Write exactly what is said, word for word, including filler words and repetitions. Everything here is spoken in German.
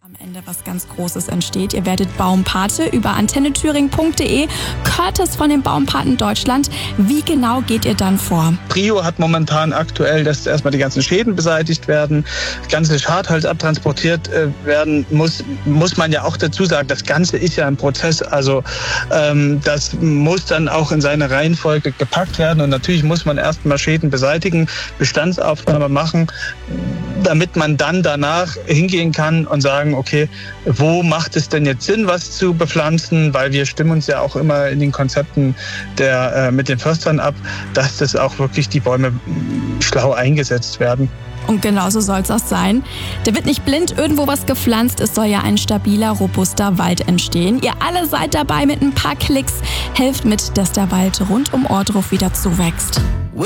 Am Ende was ganz Großes entsteht. Ihr werdet Baumpate über antenne thüringen punkt de. Curtis von den Baumpaten Deutschland. Wie genau geht ihr dann vor? Prio hat momentan aktuell, dass erstmal die ganzen Schäden beseitigt werden, das ganze Schadholz abtransportiert äh, werden muss. Muss man ja auch dazu sagen, das Ganze ist ja ein Prozess. Also ähm, das muss dann auch in seine Reihenfolge gepackt werden. Und natürlich muss man erstmal Schäden beseitigen, Bestandsaufnahme machen, damit man dann danach hingehen kann und sagen, okay, wo macht es denn jetzt Sinn, was zu bepflanzen? Weil wir stimmen uns ja auch immer in den Konzepten der, äh, mit den Förstern ab, dass das auch wirklich die Bäume schlau eingesetzt werden. Und genauso soll es auch sein. Da wird nicht blind irgendwo was gepflanzt, es soll ja ein stabiler, robuster Wald entstehen. Ihr alle seid dabei mit ein paar Klicks. Helft mit, dass der Wald rund um Ohrdruf wieder zuwächst.